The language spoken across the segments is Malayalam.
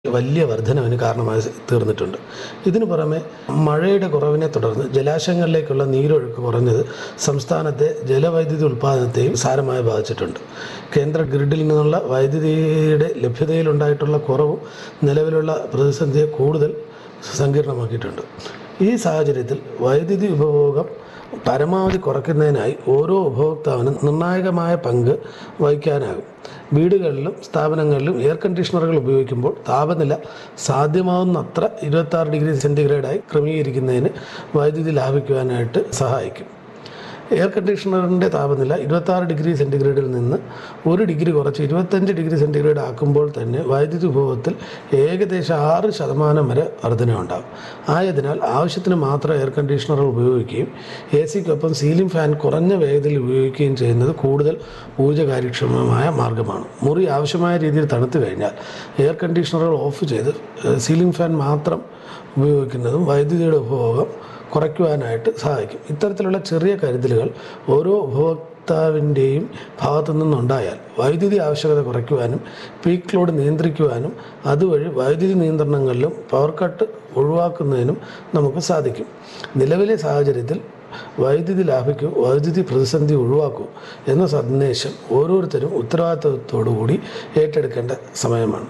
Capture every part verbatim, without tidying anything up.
വലിയ വർധനവിന് കാരണമായി തീർന്നിട്ടുണ്ട്. ഇതിനു പുറമെ മഴയുടെ കുറവിനെ തുടർന്ന് ജലാശയങ്ങളിലേക്കുള്ള നീരൊഴുക്ക് കുറഞ്ഞത് സംസ്ഥാനത്തെ ജലവൈദ്യുതി ഉൽപ്പാദനത്തെയും സാരമായി ബാധിച്ചിട്ടുണ്ട്. കേന്ദ്ര ഗ്രിഡിൽ നിന്നുള്ള വൈദ്യുതിയുടെ ലഭ്യതയിലുണ്ടായിട്ടുള്ള കുറവും നിലവിലുള്ള പ്രതിസന്ധിയെ കൂടുതൽ സങ്കീർണമാക്കിയിട്ടുണ്ട്. ഈ സാഹചര്യത്തിൽ വൈദ്യുതി ഉപഭോഗം പരമാവധി കുറയ്ക്കുന്നതിനായി ഓരോ ഉപഭോക്താവിനും നിർണായകമായ പങ്ക് വഹിക്കാനാകും. വീടുകളിലും സ്ഥാപനങ്ങളിലും എയർ കണ്ടീഷണറുകൾ ഉപയോഗിക്കുമ്പോൾ താപനില സാധ്യമാവുന്നത്ര ഇരുപത്താറ് ഡിഗ്രി സെൻറ്റിഗ്രേഡായി ക്രമീകരിക്കുന്നതിന് വൈദ്യുതി ലാഭിക്കുവാനായിട്ട് സഹായിക്കും. എയർ കണ്ടീഷണറിൻ്റെ താപനില ഇരുപത്താറ് ഡിഗ്രി സെൻറ്റിഗ്രേഡിൽ നിന്ന് ഒരു ഡിഗ്രി കുറച്ച് ഇരുപത്തഞ്ച് ഡിഗ്രി സെൻറ്റിഗ്രേഡ് ആക്കുമ്പോൾ തന്നെ വൈദ്യുതി ഉപഭോഗത്തിൽ ഏകദേശം ആറ് ശതമാനം വരെ വർധനയുണ്ടാകും. ആയതിനാൽ ആവശ്യത്തിന് മാത്രം എയർ കണ്ടീഷണർ ഉപയോഗിക്കുകയും എ സിക്കൊപ്പം സീലിംഗ് ഫാൻ കുറഞ്ഞ വേഗതയിൽ ഉപയോഗിക്കുകയും ചെയ്യുന്നത് കൂടുതൽ ഊർജ്ജ കാര്യക്ഷമമായ മാർഗ്ഗമാണ്. മുറി ആവശ്യമായ രീതിയിൽ തണുത്തു കഴിഞ്ഞാൽ എയർ കണ്ടീഷണറുകൾ ഓഫ് ചെയ്ത് സീലിംഗ് ഫാൻ മാത്രം ഉപയോഗിക്കുന്നതും വൈദ്യുതിയുടെ ഉപഭോഗം കുറയ്ക്കുവാനായിട്ട് സഹായിക്കും. ഇത്തരത്തിലുള്ള ചെറിയ കരുതലുകൾ ഓരോ ഉപഭോക്താവിൻ്റെയും ഭാഗത്തു നിന്നുണ്ടായാൽ വൈദ്യുതി ആവശ്യകത കുറയ്ക്കുവാനും പീക്ക് ലോഡ് നിയന്ത്രിക്കുവാനും അതുവഴി വൈദ്യുതി നിയന്ത്രണങ്ങളിലും പവർ കട്ട് ഒഴിവാക്കുന്നതിനും നമുക്ക് സാധിക്കും. നിലവിലെ സാഹചര്യത്തിൽ വൈദ്യുതി ലാഭിക്കൂ, വൈദ്യുതി പ്രതിസന്ധി ഒഴിവാക്കൂ എന്ന സന്ദേശം ഓരോരുത്തരും ഉത്തരവാദിത്വത്തോടു കൂടി ഏറ്റെടുക്കേണ്ട സമയമാണ്.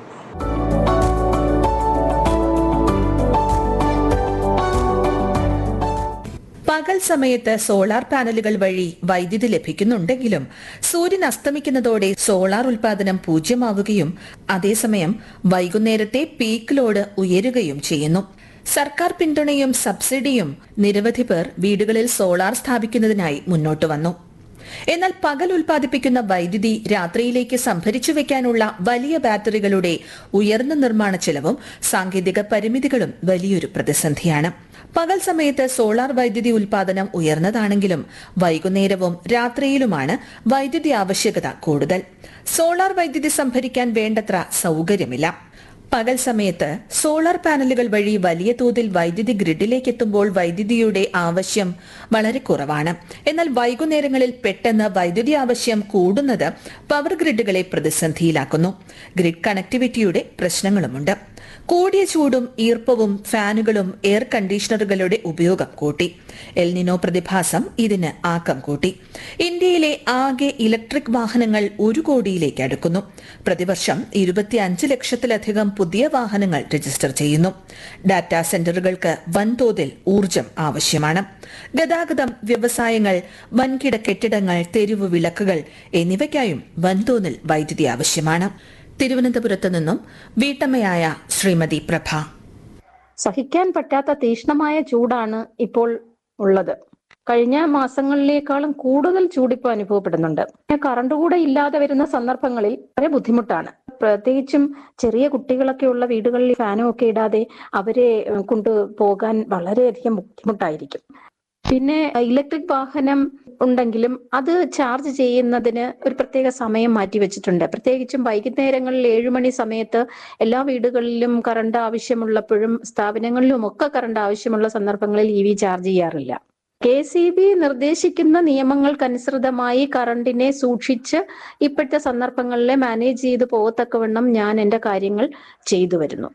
പകൽ സമയത്ത് സോളാർ പാനലുകൾ വഴി വൈദ്യുതി ലഭിക്കുന്നുണ്ടെങ്കിലും സൂര്യൻ അസ്തമിക്കുന്നതോടെ സോളാർ ഉൽപാദനം പൂജ്യമാവുകയും അതേസമയം വൈകുന്നേരത്തെ പീക്ക് ലോഡ് ഉയരുകയും ചെയ്യുന്നു. സർക്കാർ പിന്തുണയും സബ്സിഡിയും നിരവധി പേർ വീടുകളിൽ സോളാർ സ്ഥാപിക്കുന്നതിനായി മുന്നോട്ട് വന്നു. എന്നാൽ പകൽ ഉൽപ്പാദിപ്പിക്കുന്ന വൈദ്യുതി രാത്രിയിലേക്ക് സംഭരിച്ചു വെക്കാനുള്ള വലിയ ബാറ്ററികളുടെ ഉയർന്ന നിർമ്മാണ ചെലവും സാങ്കേതിക പരിമിതികളും വലിയൊരു പ്രതിസന്ധിയാണ്. പകൽ സമയത്ത് സോളാർ വൈദ്യുതി ഉൽപാദനം ഉയർന്നതാണെങ്കിലും വൈകുന്നേരവും രാത്രിയിലുമാണ് വൈദ്യുതി ആവശ്യകത കൂടുതൽ. സോളാർ വൈദ്യുതി സംഭരിക്കാൻ വേണ്ടത്ര സൌകര്യമില്ല. പകൽ സമയത്ത് സോളാർ പാനലുകൾ വഴി വലിയ തോതിൽ വൈദ്യുതി ഗ്രിഡിലേക്ക് എത്തുമ്പോൾ വൈദ്യുതിയുടെ ആവശ്യം വളരെ കുറവാണ്. എന്നാൽ വൈകുന്നേരങ്ങളിൽ പെട്ടെന്ന് വൈദ്യുതി ആവശ്യം കൂടുന്നത് പവർ ഗ്രിഡുകളെ പ്രതിസന്ധിയിലാക്കുന്നു. ഗ്രിഡ് കണക്ടിവിറ്റിയുടെ പ്രശ്നങ്ങളുമുണ്ട്. കൂടിയ ചൂടും ഈർപ്പവും ഫാനുകളും എയർ കണ്ടീഷണറുകളുടെ ഉപയോഗം കൂട്ടി. എൽനിനോ പ്രതിഭാസം ഇതിന് ആക്കം കൂട്ടി. ഇന്ത്യയിലെ ആകെ ഇലക്ട്രിക് വാഹനങ്ങൾ ഒരു കോടിയിലേക്ക് അടുക്കുന്നു. പ്രതിവർഷം ഇരുപത്തിയഞ്ച് ലക്ഷത്തിലധികം പുതിയ വാഹനങ്ങൾ രജിസ്റ്റർ ചെയ്യുന്നു. ഡാറ്റാ സെന്ററുകൾക്ക് വൻതോതിൽ ഊർജം ആവശ്യമാണ്. ഗതാഗതം, വ്യവസായങ്ങൾ, വൻകിട കെട്ടിടങ്ങൾ, തെരുവ് വിളക്കുകൾ എന്നിവയ്ക്കായും വൻതോതിൽ വൈദ്യുതി ആവശ്യമാണ്. തിരുവനന്തപുരത്ത് നിന്നും വീട്ടമ്മയായ ശ്രീമതി പ്രഭ. സഹിക്കാൻ പറ്റാത്ത തീക്ഷ്ണമായ ചൂടാണ് ഇപ്പോൾ ഉള്ളത്. കഴിഞ്ഞ മാസങ്ങളിലേക്കാളും കൂടുതൽ ചൂടിപ്പോൾ അനുഭവപ്പെടുന്നുണ്ട്. കറണ്ട് കൂടെ ഇല്ലാതെ വരുന്ന സന്ദർഭങ്ങളിൽ വളരെ ബുദ്ധിമുട്ടാണ്. പ്രത്യേകിച്ചും ചെറിയ കുട്ടികളൊക്കെ ഉള്ള വീടുകളിൽ ഫാനും ഒക്കെ ഇടാതെ അവരെ കൊണ്ടുപോകാൻ വളരെയധികം ബുദ്ധിമുട്ടായിരിക്കും. പിന്നെ ഇലക്ട്രിക് വാഹനം ഉണ്ടെങ്കിലും അത് ചാർജ് ചെയ്യുന്നതിന് ഒരു പ്രത്യേക സമയം മാറ്റി വെച്ചിട്ടുണ്ട്. പ്രത്യേകിച്ചും വൈകുന്നേരങ്ങളിൽ ഏഴുമണി സമയത്ത് എല്ലാ വീടുകളിലും കറണ്ട് ആവശ്യമുള്ളപ്പോഴും സ്ഥാപനങ്ങളിലും ഒക്കെ കറണ്ട് ആവശ്യമുള്ള സന്ദർഭങ്ങളിൽ ഇ വി ചാർജ് ചെയ്യാറില്ല. കെ സി ബി നിർദ്ദേശിക്കുന്ന നിയമങ്ങൾക്കനുസൃതമായി കറണ്ടിനെ സൂക്ഷിച്ച് ഇപ്പോഴത്തെ സന്ദർഭങ്ങളിലെ മാനേജ് ചെയ്ത് പോകത്തക്കവണ്ണം ഞാൻ എൻ്റെ കാര്യങ്ങൾ ചെയ്തു വരുന്നു.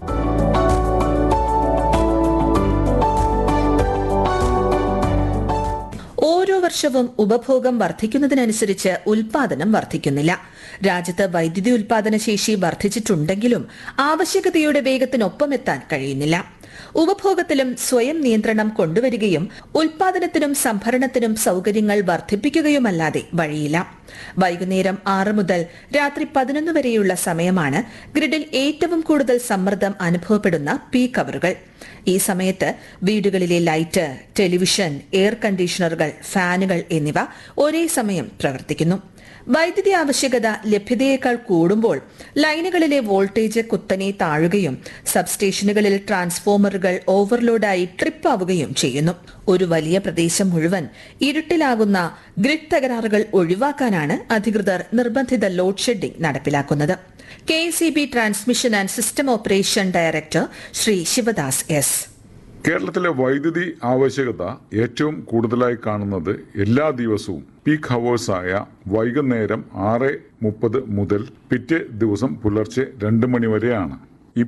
ഓരോ വർഷവും ഉപഭോഗം വർദ്ധിക്കുന്നതിനനുസരിച്ച് ഉൽപാദനം വർദ്ധിക്കുന്നില്ല. രാജ്യത്ത് വൈദ്യുതി ഉൽപാദന ശേഷി വർദ്ധിച്ചിട്ടുണ്ടെങ്കിലും ആവശ്യകതയുടെ വേഗത്തിനൊപ്പം എത്താൻ കഴിയുന്നില്ല. ഉപഭോഗത്തിലും സ്വയം നിയന്ത്രണം കൊണ്ടുവരികയും ഉൽപാദനത്തിനും സംഭരണത്തിനും സൌകര്യങ്ങൾ വർദ്ധിപ്പിക്കുകയുമല്ലാതെ വഴിയില്ല. വൈകുന്നേരം ആറ് മുതൽ രാത്രി പതിനൊന്ന് വരെയുള്ള സമയമാണ് ഗ്രിഡിൽ ഏറ്റവും കൂടുതൽ സമ്മർദ്ദം അനുഭവപ്പെടുന്ന പീക്ക് അവറുകൾ. ഈ സമയത്ത് വീടുകളിലെ ലൈറ്റ്, ടെലിവിഷൻ, എയർ കണ്ടീഷണറുകൾ, ഫാനുകൾ എന്നിവ ഒരേ സമയം പ്രവർത്തിക്കുന്നു. വൈദ്യുതി ആവശ്യകത ലഭ്യതയേക്കാൾ കൂടുമ്പോൾ ലൈനുകളിലെ വോൾട്ടേജ് കുത്തനെ താഴുകയും സബ്സ്റ്റേഷനുകളിൽ ട്രാൻസ്ഫോമറുകൾ ഓവർലോഡായി ട്രിപ്പ് ആവുകയും ചെയ്യുന്നു. ഒരു വലിയ പ്രദേശം മുഴുവൻ ഇരുട്ടിലാകുന്ന ഗ്രിഡ് തകരാറുകൾ ഒഴിവാക്കാനാണ് അധികൃതർ നിർബന്ധിത ലോഡ് ഷെഡിംഗ് നടപ്പിലാക്കുന്നത്. K S E B transmission and system operation director Shri Sivadas S. കേരളത്തിലെ വൈദ്യുതി ആവശ്യകത ഏറ്റവും കൂടുതലായി കാണുന്നത് എല്ലാ ദിവസവും പീക്ക് ഹവേഴ്സായ വൈകുന്നേരം ആറ് മുപ്പത് മുതൽ പിറ്റേ ദിവസം പുലർച്ചെ രണ്ട് മണി വരെയാണ്.